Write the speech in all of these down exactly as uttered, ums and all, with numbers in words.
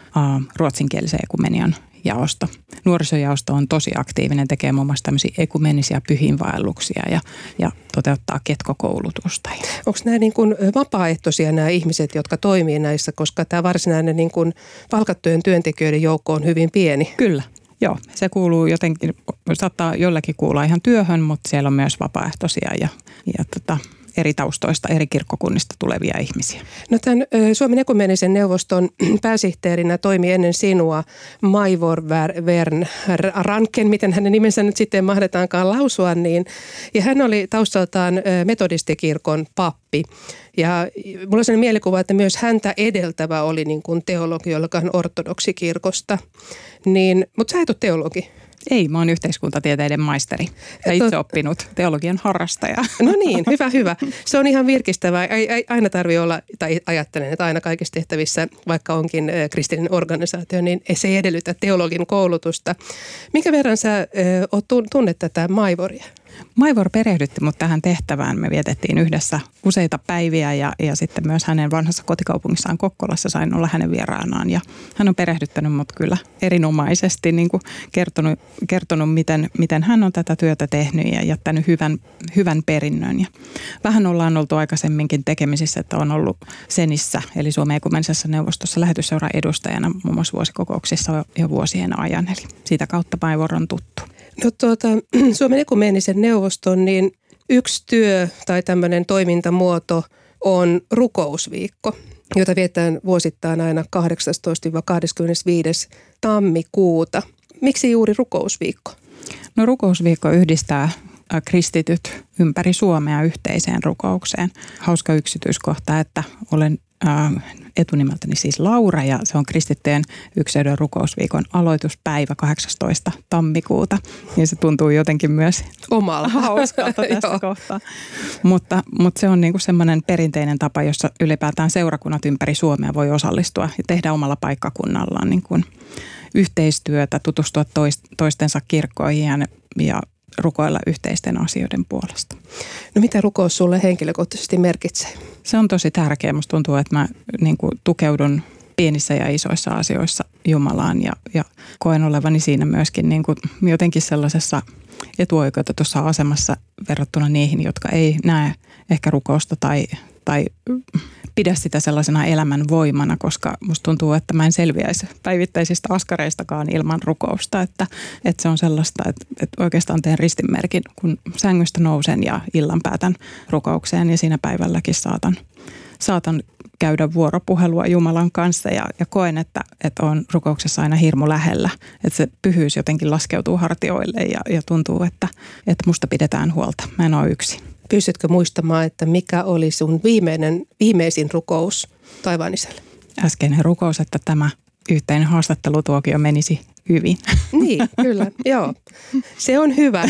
uh, ruotsinkielisen ekumenian jaosto. Nuorisojaosto on tosi aktiivinen, tekee muun muassa tämmöisiä ekumenisia pyhiinvaelluksia ja, ja toteuttaa ketkokoulutusta. Onko nämä niin kuin vapaaehtoisia nämä ihmiset, jotka toimii näissä, koska tämä varsinainen niin kuin palkattujen työntekijöiden joukko on hyvin pieni? Kyllä. Joo, se kuuluu jotenkin, saattaa jollakin kuulla ihan työhön, mutta siellä on myös vapaaehtoisia ja, ja tota, eri taustoista, eri kirkkokunnista tulevia ihmisiä. No tämän Suomen ekumenisen neuvoston pääsihteerinä toimi ennen sinua Maivor Vern Ranken, miten hänen nimensä nyt sitten mahdetaankaan lausua, niin, ja hän oli taustaltaan metodistikirkon pappi. Ja mulla on sellainen mielikuva, että myös häntä edeltävä oli niin kuin teologi, joka on ortodoksikirkosta, niin, mutta sä et ole teologi. Ei, mä oon yhteiskuntatieteiden maisteri ja itse oppinut teologian harrastaja. No niin, hyvä, hyvä. Se on ihan virkistävää. Ei, ei aina tarvitse olla, tai ajattelen, että aina kaikissa tehtävissä, vaikka onkin kristillinen organisaatio, niin se ei edellytä teologin koulutusta. Minkä verran sä oot tunnet tätä Maivoria? Maivor perehdytti mut tähän tehtävään. Me vietettiin yhdessä useita päiviä ja, ja sitten myös hänen vanhassa kotikaupungissaan Kokkolassa sain olla hänen vieraanaan. Ja hän on perehdyttänyt mut kyllä erinomaisesti, niin kuin kertonut, kertonut miten, miten hän on tätä työtä tehnyt ja jättänyt hyvän, hyvän perinnön. Ja vähän ollaan oltu aikaisemminkin tekemisissä, että on ollut Senissä, eli Suomen ekumenisessa neuvostossa lähetysseuran edustajana muun muassa vuosikokouksissa jo vuosien ajan. Eli siitä kautta Maivor on tuttu. No tuota, Suomen ekumenisen neuvoston niin yksi työ tai tämmöinen toimintamuoto on rukousviikko, jota vietetään vuosittain aina kahdeksastoista kahdeskymmenesviides tammikuuta. Miksi juuri rukousviikko? No rukousviikko yhdistää kristityt ympäri Suomea yhteiseen rukoukseen. Hauska yksityiskohta, että olen etunimeltäni siis Laura ja se on kristittyjen yksilön rukousviikon aloituspäivä kahdeksastoista tammikuuta. Ja se tuntuu jotenkin myös omalla hauskalta tässä kohtaa. Mutta, mutta se on niin kuin semmoinen perinteinen tapa, jossa ylipäätään seurakunnat ympäri Suomea voi osallistua ja tehdä omalla paikkakunnallaan niin kuin yhteistyötä, tutustua toistensa kirkkoihin ja, ja rukoilla yhteisten asioiden puolesta. No mitä rukous sulle henkilökohtaisesti merkitsee? Se on tosi tärkeä. Musta tuntuu, että mä niin kuin tukeudun pienissä ja isoissa asioissa Jumalaan ja, ja koen olevani siinä myöskin niin kuin jotenkin sellaisessa etuoikeutetussa asemassa verrattuna niihin, jotka ei näe ehkä rukousta tai, tai pidä sitä sellaisena elämän voimana, koska musta tuntuu, että mä en selviäisi päivittäisistä askareistakaan ilman rukousta, että, että se on sellaista, että, että oikeastaan teen ristinmerkin, kun sängystä nousen ja illan päätän rukoukseen ja siinä päivälläkin saatan, saatan käydä vuoropuhelua Jumalan kanssa ja, ja koen, että, että on rukouksessa aina hirmu lähellä, että se pyhyys jotenkin laskeutuu hartioille ja, ja tuntuu, että, että musta pidetään huolta. Mä en ole yksin. Pystytkö muistamaan, että mikä oli sun viimeinen, viimeisin rukous taivaan isälle? Äskeinen rukous, että tämä yhteinen haastattelutuokio menisi hyvin. Niin, kyllä, joo. Se on hyvä.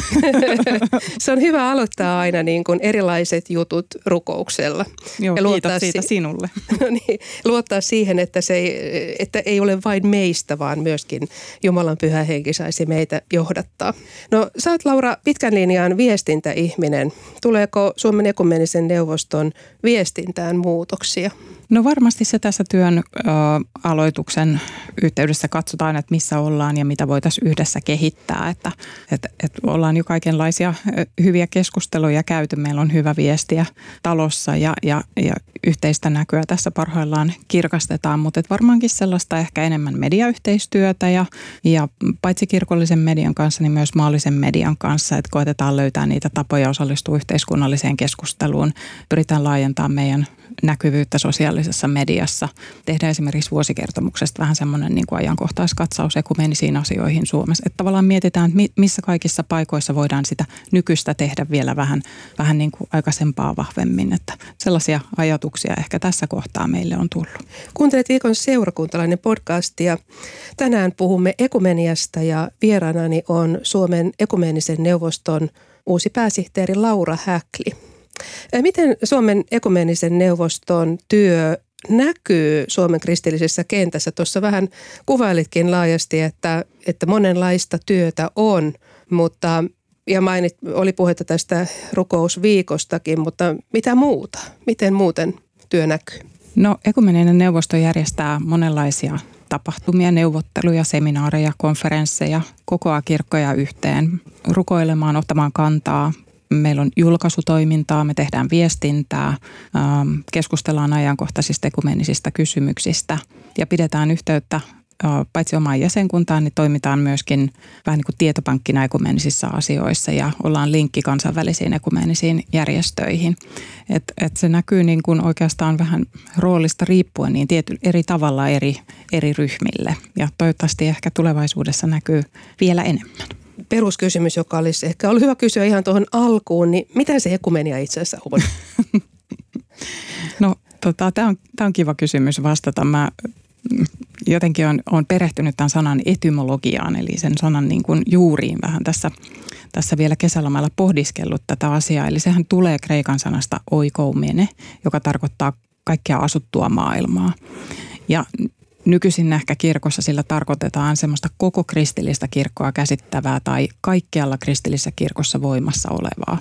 Se on hyvä aloittaa aina niin kuin erilaiset jutut rukouksella. Joo, ja kiitos siitä si- sinulle. niin, luottaa siihen, että, se ei, että ei ole vain meistä, vaan myöskin Jumalan pyhä henki saisi meitä johdattaa. No sä oot, Laura, pitkän linjan viestintäihminen. Tuleeko Suomen ekumenisen neuvoston viestintään muutoksia? No varmasti se tässä työn ö, aloituksen yhteydessä katsotaan, että missä ollaan ja mitä voitaisiin yhdessä kehittää. Että, että, että ollaan jo kaikenlaisia hyviä keskusteluja käyty. Meillä on hyvä viestiä talossa ja, ja, ja yhteistä näkyä tässä parhaillaan kirkastetaan. Mutta varmaankin sellaista ehkä enemmän mediayhteistyötä ja, ja paitsi kirkollisen median kanssa, niin myös maallisen median kanssa. Että koetetaan löytää niitä tapoja osallistua yhteiskunnalliseen keskusteluun. Pyritään laajentamaan meidän näkyvyyttä sosiaalisessa mediassa. Tehdään esimerkiksi vuosikertomuksesta vähän semmoinen niin kuin ajankohtaiskatsaus ekumenisiin asioihin Suomessa. Että tavallaan mietitään, että missä kaikissa paikoissa voidaan sitä nykyistä tehdä vielä vähän, vähän niin kuin aikaisempaa vahvemmin. Että sellaisia ajatuksia ehkä tässä kohtaa meille on tullut. Kuuntelet Viikon seurakuntalainen podcast ja tänään puhumme ekumeniasta ja vieraanani on Suomen ekumenisen neuvoston uusi pääsihteeri Laura Häkli. Miten Suomen ekumenisen neuvoston työ näkyy Suomen kristillisessä kentässä? Tuossa vähän kuvailitkin laajasti, että, että monenlaista työtä on, mutta ja mainit, oli puhetta tästä rukousviikostakin, mutta mitä muuta? Miten muuten työ näkyy? No ekumeninen neuvosto järjestää monenlaisia tapahtumia, neuvotteluja, seminaareja, konferensseja, kokoaa kirkkoja yhteen, rukoilemaan, ottamaan kantaa. Meillä on julkaisutoimintaa, me tehdään viestintää, keskustellaan ajankohtaisista ekumenisistä kysymyksistä ja pidetään yhteyttä paitsi omaan jäsenkuntaan, niin toimitaan myöskin vähän niin kuin tietopankkina ekumenisissa asioissa ja ollaan linkki kansainvälisiin ekumenisiin järjestöihin. Et, et se näkyy niin kuin oikeastaan vähän roolista riippuen niin tiety, eri tavalla eri, eri ryhmille ja toivottavasti ehkä tulevaisuudessa näkyy vielä enemmän. Peruskysymys, joka olisi ehkä ollut hyvä kysyä ihan tuohon alkuun, niin mitä se ekumenia itse asiassa on? No tota, tämä on, tää on kiva kysymys vastata. Mä jotenkin on, on perehtynyt tämän sanan etymologiaan, eli sen sanan niin kuin juuriin vähän tässä, tässä vielä kesälomalla pohdiskellut tätä asiaa. Eli sehän tulee kreikan sanasta oikoumene, joka tarkoittaa kaikkea asuttua maailmaa. Ja nykyisin ehkä kirkossa sillä tarkoitetaan semmoista koko kristillistä kirkkoa käsittävää tai kaikkialla kristillisessä kirkossa voimassa olevaa.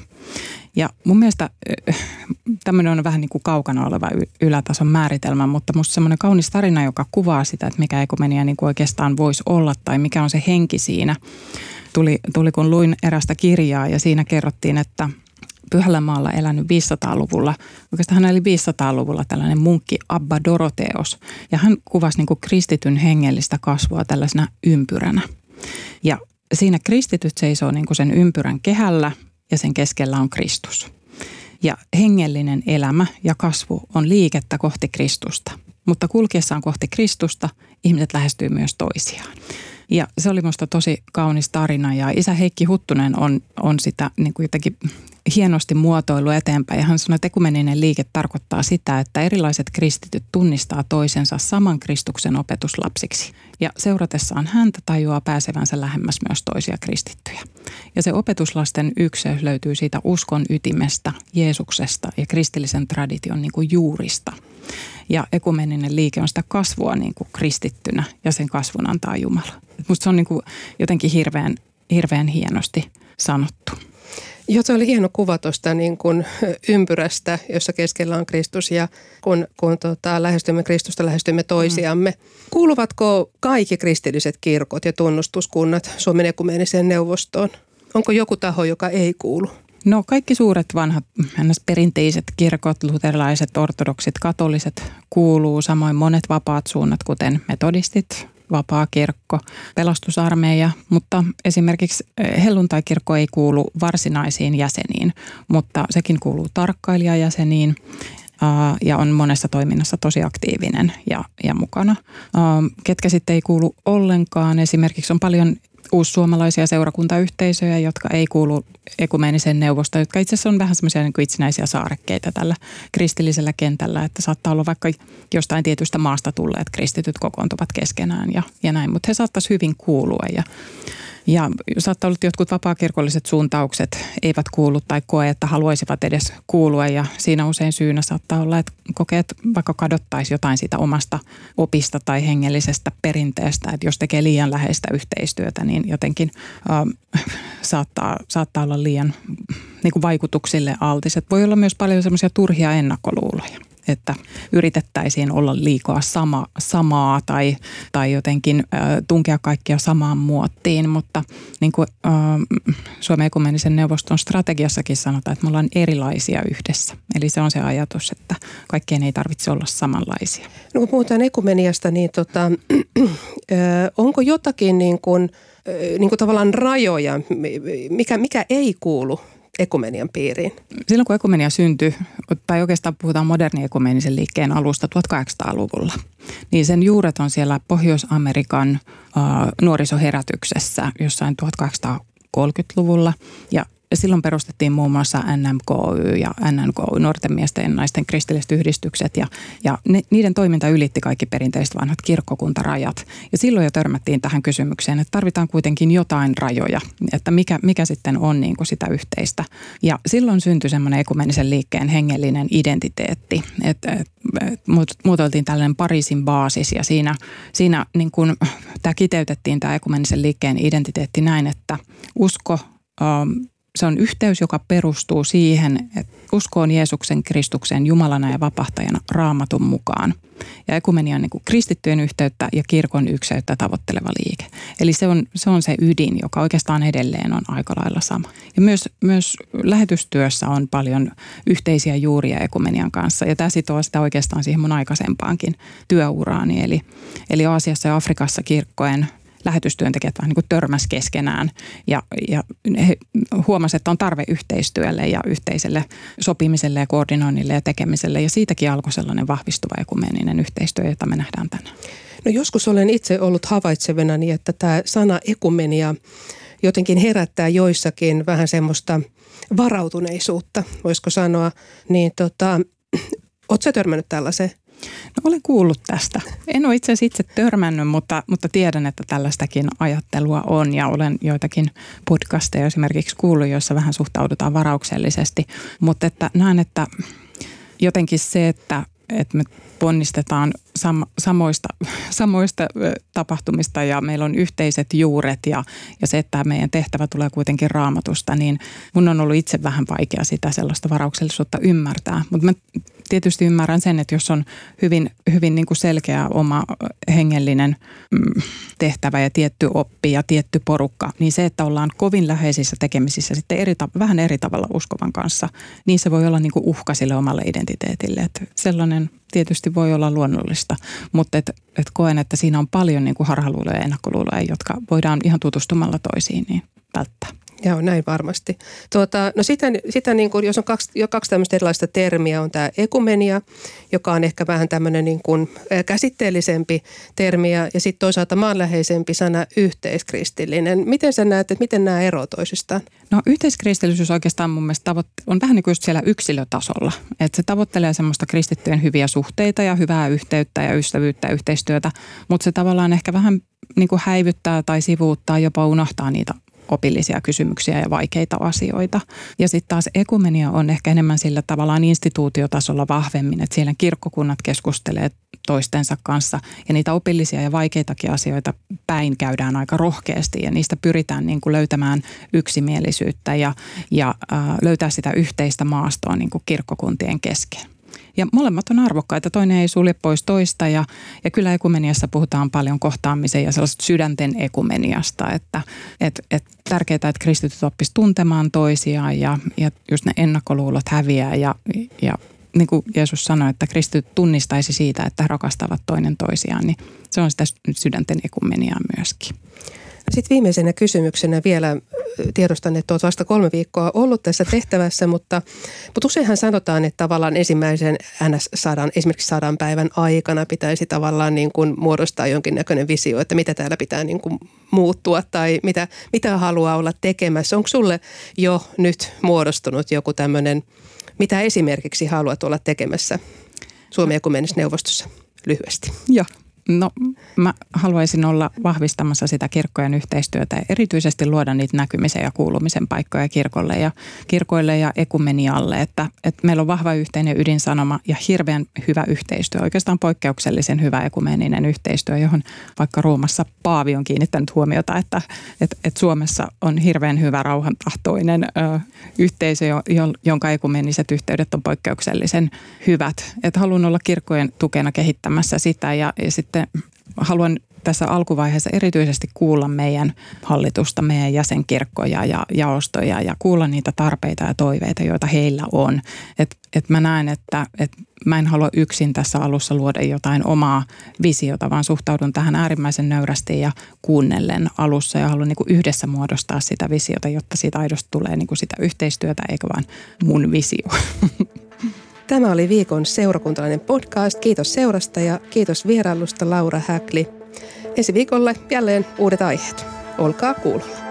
Ja mun mielestä tämmöinen on vähän niin kuin kaukana oleva ylätason määritelmä, mutta musta semmoinen kaunis tarina, joka kuvaa sitä, että mikä ekumenia niin kuin oikeastaan voisi olla tai mikä on se henki siinä. Tuli, tuli kun luin erästä kirjaa ja siinä kerrottiin, että Pyhällämaalla elänyt viisisataaluvulla, oikeastaan hän eli viisisataaluvulla tällainen munkki Abba Doroteos ja hän kuvasi niin kuin kristityn hengellistä kasvua tällaisena ympyränä. Ja siinä kristityt seisoo niin kuin sen ympyrän kehällä ja sen keskellä on Kristus. Ja hengellinen elämä ja kasvu on liikettä kohti Kristusta, mutta kulkiessaan kohti Kristusta ihmiset lähestyy myös toisiaan. Ja se oli musta tosi kaunis tarina ja isä Heikki Huttunen on, on sitä niin kuin jotenkin hienosti muotoilu eteenpäin. Ja hän sanoi, että ekumeninen liike tarkoittaa sitä, että erilaiset kristityt tunnistaa toisensa saman Kristuksen opetuslapsiksi. Ja seuratessaan häntä tajuaa pääsevänsä lähemmäs myös toisia kristittyjä. Ja se opetuslasten ykseys löytyy siitä uskon ytimestä, Jeesuksesta ja kristillisen tradition niin kuin juurista. Ja ekumeninen liike on sitä kasvua niin kuin kristittynä ja sen kasvun antaa Jumala. Musta se on niin kuin jotenkin hirveän, hirveän hienosti sanottu. Joo, se oli hieno kuva tuosta niin kuin ympyrästä, jossa keskellä on Kristus ja kun, kun tota, lähestymme Kristusta, lähestymme toisiamme. Mm. Kuuluvatko kaikki kristilliset kirkot ja tunnustuskunnat Suomen ekumeniseen neuvostoon? Onko joku taho, joka ei kuulu? No kaikki suuret vanhat perinteiset kirkot, luterilaiset, ortodoksit, katoliset kuuluu, samoin monet vapaat suunnat, kuten metodistit, vapaa kirkko, pelastusarmeija, mutta esimerkiksi helluntaikirkko ei kuulu varsinaisiin jäseniin, mutta sekin kuuluu tarkkailijajäseniin ja on monessa toiminnassa tosi aktiivinen ja, ja mukana. Ketkä sitten ei kuulu ollenkaan, esimerkiksi on paljon uussuomalaisia seurakuntayhteisöjä, jotka ei kuulu ekumeniseen neuvostoon, jotka itse asiassa on vähän semmoisia niin kuin itsenäisiä saarekkeita tällä kristillisellä kentällä, että saattaa olla vaikka jostain tietystä maasta tulleet kristityt kokoontuvat keskenään ja, ja näin, mutta he saattaisi hyvin kuulua ja Ja saattaa olla, että jotkut vapaakirkolliset suuntaukset eivät kuulu tai koe, että haluaisivat edes kuulua ja siinä usein syynä saattaa olla, että kokee, että vaikka kadottaisi jotain siitä omasta opista tai hengellisestä perinteestä, että jos tekee liian läheistä yhteistyötä, niin jotenkin äh, saattaa, saattaa olla liian niin kuin vaikutuksille altis. Että voi olla myös paljon semmoisia turhia ennakkoluuloja, että yritettäisiin olla liikaa sama, samaa tai, tai jotenkin äh, tunkea kaikkia samaan muottiin, mutta niin kuin äh, Suomen ekumenisen neuvoston strategiassakin sanotaan, että me ollaan erilaisia yhdessä. Eli se on se ajatus, että kaikkien ei tarvitse olla samanlaisia. No kun puhutaan ekumeniasta, niin tota, äh, onko jotakin niin kuin, äh, niin kuin tavallaan rajoja, mikä, mikä ei kuulu ekumenian piiriin? Silloin kun ekumenia syntyi, tai oikeastaan puhutaan modernin ekumenisen liikkeen alusta tuhatkahdeksansataaluvulla, niin sen juuret on siellä Pohjois-Amerikan äh, nuorisoherätyksessä jossain tuhatkahdeksansataakolmekymmentäluvulla. Ja silloin perustettiin muun muassa N M K Y ja N N K Y, nuorten miesten ja naisten kristilliset yhdistykset. Ja, ja ne, niiden toiminta ylitti kaikki perinteiset vanhat kirkkokuntarajat. Ja silloin jo törmättiin tähän kysymykseen, että tarvitaan kuitenkin jotain rajoja, että mikä, mikä sitten on niin kuin sitä yhteistä. Ja silloin syntyi semmoinen ekumenisen liikkeen hengellinen identiteetti, että et, et, muotoiltiin tällainen Pariisin baasis ja siinä, siinä niin kuin, tämä kiteytettiin tämä ekumenisen liikkeen identiteetti näin, että usko, se on yhteys, joka perustuu siihen, että uskoon Jeesuksen Kristuksen Jumalana ja vapahtajana Raamatun mukaan. Ja ekumenia on niin kuin kristittyjen yhteyttä ja kirkon ykseyttä tavoitteleva liike. Eli se on, se on se ydin, joka oikeastaan edelleen on aika lailla sama. Ja myös, myös lähetystyössä on paljon yhteisiä juuria ekumenian kanssa. Ja tämä sitoo sitä oikeastaan siihen mun aikaisempaankin työuraani. Eli, eli Aasiassa ja Afrikassa kirkkojen lähetystyöntekijät vähän niin kuin törmäs keskenään ja, ja he huomasivat, että on tarve yhteistyölle ja yhteiselle sopimiselle ja koordinoinnille ja tekemiselle. Ja siitäkin alkoi sellainen vahvistuva ekumeninen yhteistyö, jota me nähdään tänään. No joskus olen itse ollut havaitsevinani, että tämä sana ekumenia jotenkin herättää joissakin vähän semmoista varautuneisuutta, voisiko sanoa. Niin tota, ootko sä törmännyt tällaiseen? No olen kuullut tästä. En ole itse asiassa itse törmännyt, mutta, mutta tiedän, että tällaistakin ajattelua on ja olen joitakin podcasteja esimerkiksi kuullut, joissa vähän suhtaudutaan varauksellisesti. Mutta että näen, että jotenkin se, että, että me ponnistetaan sam, samoista, samoista tapahtumista ja meillä on yhteiset juuret ja, ja se, että meidän tehtävä tulee kuitenkin Raamatusta, niin mun on ollut itse vähän vaikea sitä sellaista varauksellisuutta ymmärtää. Mutta mä tietysti ymmärrän sen, että jos on hyvin, hyvin niin kuin selkeä oma hengellinen mm, tehtävä ja tietty oppi ja tietty porukka, niin se, että ollaan kovin läheisissä tekemisissä sitten eri, vähän eri tavalla uskovan kanssa, niin se voi olla niin kuin uhka sille omalle identiteetille. Että sellainen tietysti voi olla luonnollista, mutta et, et koen, että siinä on paljon niin kuin harhaluuloja ja ennakkoluuloja, jotka voidaan ihan tutustumalla toisiin niin välttää. Joo, näin varmasti. Tuota, no sitä, sitä niin kuin, jos on kaksi, jo kaksi tämmöistä erilaista termiä, on tämä ekumenia, joka on ehkä vähän tämmöinen niin kuin käsitteellisempi termi ja sitten toisaalta maanläheisempi sana yhteiskristillinen. Miten sä näet, että miten nämä eroavat toisistaan? No yhteiskristillisyys oikeastaan mun mielestä tavoitte- on vähän niin kuin just siellä yksilötasolla. Että se tavoittelee semmoista kristittyjen hyviä suhteita ja hyvää yhteyttä ja ystävyyttä ja yhteistyötä, mutta se tavallaan ehkä vähän niin kuin häivyttää tai sivuuttaa, jopa unohtaa niitä opillisia kysymyksiä ja vaikeita asioita. Ja sitten taas ekumenia on ehkä enemmän sillä tavallaan instituutiotasolla vahvemmin, että siellä kirkkokunnat keskustelee toistensa kanssa ja niitä opillisia ja vaikeitakin asioita päin käydään aika rohkeasti ja niistä pyritään niin kuin löytämään yksimielisyyttä ja, ja äh, löytää sitä yhteistä maastoa niin kuin kirkkokuntien kesken. Ja molemmat on arvokkaita, toinen ei sulje pois toista ja, ja kyllä ekumeniassa puhutaan paljon kohtaamisen ja sellaista sydänten ekumeniasta, että et, et tärkeää, että kristityt oppisivat tuntemaan toisiaan ja, ja just ne ennakkoluulot häviää ja, ja niin kuin Jeesus sanoi, että kristityt tunnistaisi siitä, että he rakastavat toinen toisiaan, niin se on sitä sydänten ekumeniaa myöskin. Sitten viimeisenä kysymyksenä vielä tiedostan, että olet vasta kolme viikkoa ollut tässä tehtävässä, mutta, mutta useinhan sanotaan, että tavallaan ensimmäisen N S-sadan, esimerkiksi sadan päivän aikana pitäisi tavallaan niin kuin muodostaa jonkinnäköinen visio, että mitä täällä pitää niin kuin muuttua tai mitä, mitä haluaa olla tekemässä. Onko sulle jo nyt muodostunut joku tämmöinen, mitä esimerkiksi haluat olla tekemässä Suomen ekumenisessa neuvostossa lyhyesti? Joo. No mä haluaisin olla vahvistamassa sitä kirkkojen yhteistyötä ja erityisesti luoda niitä näkymisen ja kuulumisen paikkoja kirkolle ja kirkoille ja ekumenialle, että, että meillä on vahva yhteinen ydinsanoma ja hirveän hyvä yhteistyö, oikeastaan poikkeuksellisen hyvä ekumeninen yhteistyö, johon vaikka Roomassa Paavi on kiinnittänyt huomiota, että, että, että Suomessa on hirveän hyvä rauhantahtoinen ö, yhteisö, jonka ekumeniset yhteydet on poikkeuksellisen hyvät. Että haluan olla kirkkojen tukena kehittämässä sitä ja, ja sitten haluan tässä alkuvaiheessa erityisesti kuulla meidän hallitusta, meidän jäsenkirkkoja ja jaostoja ja kuulla niitä tarpeita ja toiveita, joita heillä on. Et, et mä näen, että et mä en halua yksin tässä alussa luoda jotain omaa visiota, vaan suhtaudun tähän äärimmäisen nöyrästi ja kuunnellen alussa ja haluan niin kuin yhdessä muodostaa sitä visiota, jotta siitä aidosti tulee niin kuin sitä yhteistyötä eikä vaan mun visio. Tämä oli viikon seurakuntalainen podcast. Kiitos seurasta ja kiitos vierailusta Laura Häkli. Ensi viikolle jälleen uudet aiheet. Olkaa kuulolla.